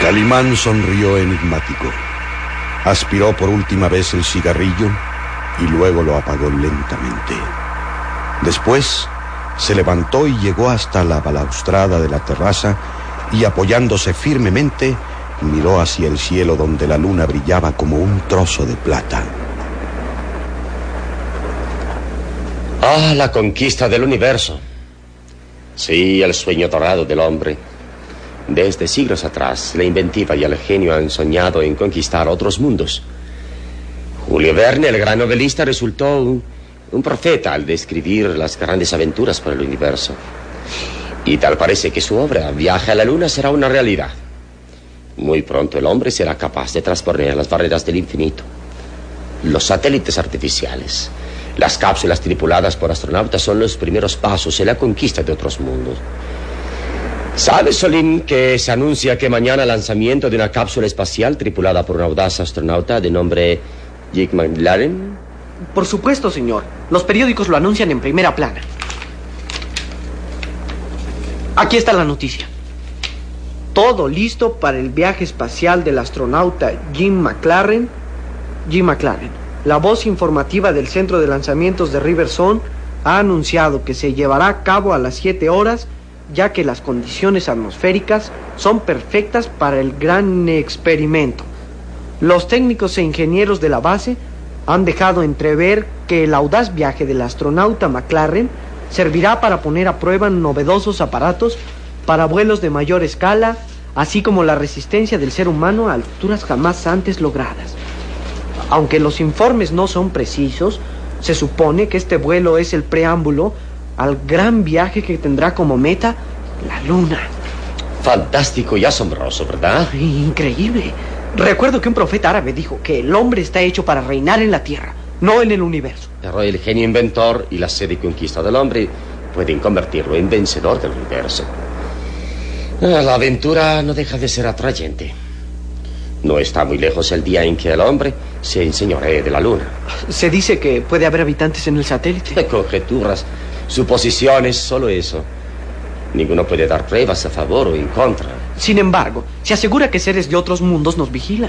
Calimán sonrió enigmático. Aspiró por última vez el cigarrillo y luego lo apagó lentamente. Después se levantó y llegó hasta la balaustrada de la terraza y, apoyándose firmemente, miró hacia el cielo donde la luna brillaba como un trozo de plata. Ah, la conquista del universo. Sí, el sueño dorado del hombre. Desde siglos atrás, la inventiva y el genio han soñado en conquistar otros mundos. Julio Verne, el gran novelista, resultó un profeta al describir las grandes aventuras por el universo. Y tal parece que su obra, Viaje a la Luna, será una realidad. Muy pronto el hombre será capaz de trasponer las barreras del infinito. Los satélites artificiales, las cápsulas tripuladas por astronautas son los primeros pasos en la conquista de otros mundos. ¿Sabes, Solín, que se anuncia que mañana el lanzamiento de una cápsula espacial tripulada por un audaz astronauta de nombre Jake McLaren? Por supuesto, señor. Los periódicos lo anuncian en primera plana. Aquí está la noticia. Todo listo para el viaje espacial del astronauta Jim McLaren. Jim McLaren, la voz informativa del Centro de Lanzamientos de Riverson, ha anunciado que se llevará a cabo a las 7 horas, ya que las condiciones atmosféricas son perfectas para el gran experimento. Los técnicos e ingenieros de la base han dejado entrever que el audaz viaje del astronauta McLaren servirá para poner a prueba novedosos aparatos para vuelos de mayor escala, así como la resistencia del ser humano a alturas jamás antes logradas. Aunque los informes no son precisos, se supone que este vuelo es el preámbulo al gran viaje que tendrá como meta la Luna. Fantástico y asombroso, ¿verdad? Increíble. Recuerdo que un profeta árabe dijo que el hombre está hecho para reinar en la tierra, no en el universo. Pero el genio inventor y la sed de conquista del hombre pueden convertirlo en vencedor del universo. La aventura no deja de ser atrayente. No está muy lejos el día en que el hombre se enseñoree de la Luna. Se dice que puede haber habitantes en el satélite. De conjeturas, suposiciones, solo eso. Ninguno puede dar pruebas a favor o en contra. Sin embargo, se asegura que seres de otros mundos nos vigilan.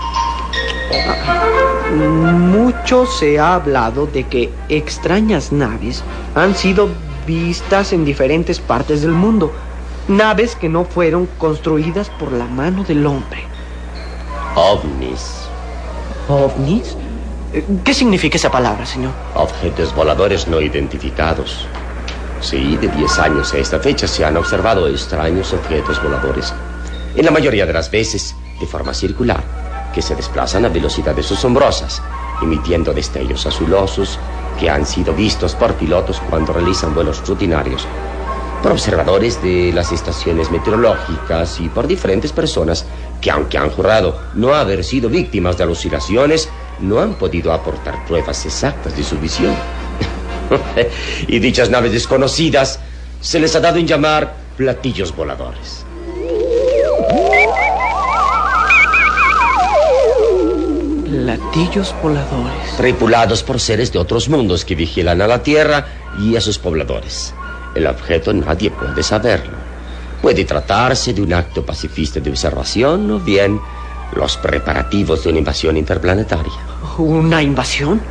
Mucho se ha hablado de que extrañas naves han sido vistas en diferentes partes del mundo. Naves que no fueron construidas por la mano del hombre. OVNIs. ¿OVNIs? ¿Qué significa esa palabra, señor? Objetos voladores no identificados. Sí, de 10 años a esta fecha se han observado extraños objetos voladores. En la mayoría de las veces, de forma circular, que se desplazan a velocidades asombrosas, emitiendo destellos azulosos que han sido vistos por pilotos cuando realizan vuelos rutinarios, por observadores de las estaciones meteorológicas y por diferentes personas que, aunque han jurado no haber sido víctimas de alucinaciones, no han podido aportar pruebas exactas de su visión. Y dichas naves desconocidas se les ha dado en llamar platillos voladores. Platillos voladores. Tripulados por seres de otros mundos que vigilan a la Tierra y a sus pobladores. El objeto nadie puede saberlo. Puede tratarse de un acto pacifista de observación o bien los preparativos de una invasión interplanetaria. ¿Una invasión?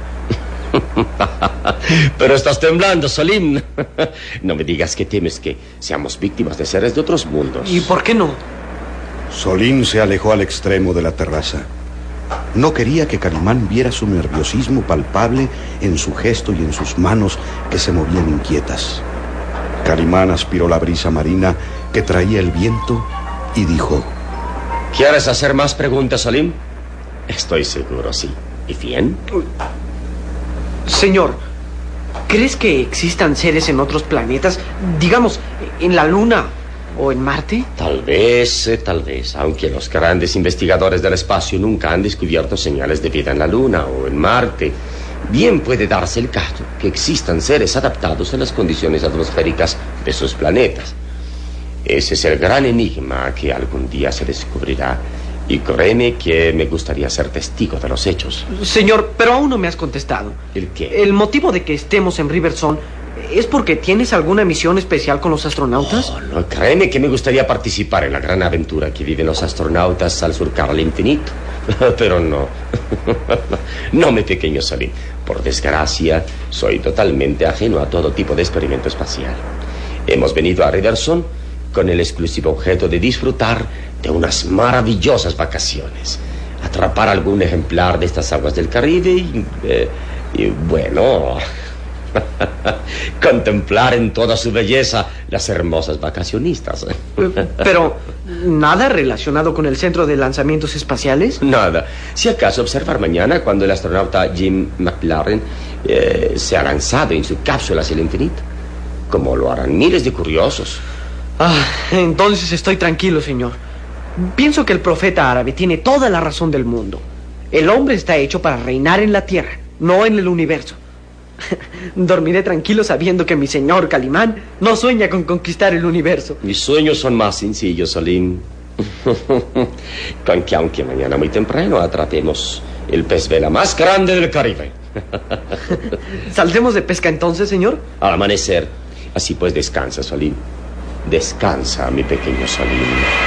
Pero estás temblando, Solín. No me digas que temes que seamos víctimas de seres de otros mundos. ¿Y por qué no? Solín se alejó al extremo de la terraza. No quería que Calimán viera su nerviosismo palpable en su gesto y en sus manos que se movían inquietas. Calimán aspiró la brisa marina que traía el viento y dijo: ¿Quieres hacer más preguntas, Solín? Estoy seguro, sí. ¿Y bien? Señor, ¿crees que existan seres en otros planetas? Digamos, en la Luna o en Marte. Tal vez, aunque los grandes investigadores del espacio nunca han descubierto señales de vida en la Luna o en Marte. Bien puede darse el caso que existan seres adaptados a las condiciones atmosféricas de sus planetas. Ese es el gran enigma que algún día se descubrirá. Y créeme que me gustaría ser testigo de los hechos. Señor, pero aún no me has contestado. ¿El qué? El motivo de que estemos en Riverson ¿Es porque tienes alguna misión especial con los astronautas? Oh, no, créeme que me gustaría participar en la gran aventura que viven los astronautas al surcar el infinito. Pero no. No, mi pequeño Salim. Por desgracia, soy totalmente ajeno a todo tipo de experimento espacial. Hemos venido a Riverson con el exclusivo objeto de disfrutar de unas maravillosas vacaciones. Atrapar algún ejemplar de estas aguas del Caribe y bueno... contemplar en toda su belleza las hermosas vacacionistas. Pero, ¿nada relacionado con el centro de lanzamientos espaciales? Nada. Si acaso observar mañana cuando el astronauta Jim McLaren se ha lanzado en su cápsula hacia el infinito, como lo harán miles de curiosos. Entonces estoy tranquilo, señor. Pienso que el profeta árabe tiene toda la razón del mundo. El hombre está hecho para reinar en la tierra, no en el universo. Dormiré tranquilo sabiendo que mi señor Calimán no sueña con conquistar el universo. Mis sueños son más sencillos, Salim. Con que aunque mañana muy temprano atrapemos el pez vela más grande del Caribe. ¿Saldremos de pesca entonces, señor? Al amanecer. Así pues descansa, Salim. Descansa, mi pequeño Salim.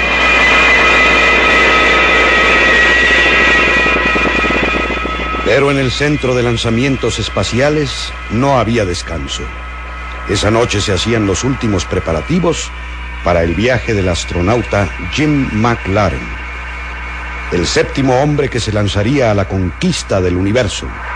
Pero en el centro de lanzamientos espaciales no había descanso. Esa noche se hacían los últimos preparativos para el viaje del astronauta Jim McLaren, el séptimo hombre que se lanzaría a la conquista del universo.